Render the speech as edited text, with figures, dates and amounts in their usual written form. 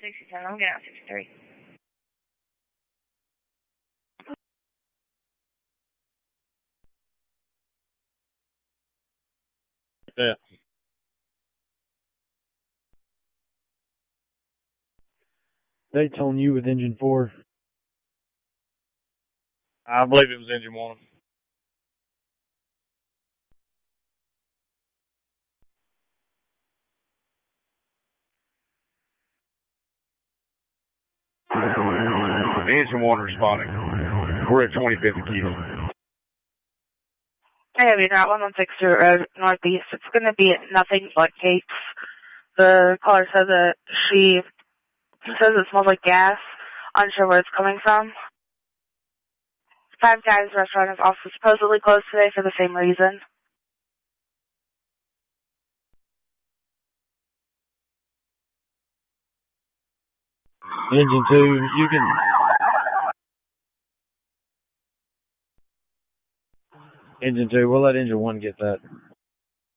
67, I'm getting out 63. Yeah. Daytona U with engine 4. I believe it was engine 1. Engine 1 responding. We're at 25th and Keith. I have you now, 116 Road Northeast. It's going to be nothing but cakes. The caller said that she says it smells like gas. Unsure where it's coming from. Five Guys restaurant is also supposedly closed today for the same reason. Engine 2, you can... Engine 2, we'll let engine 1 get that.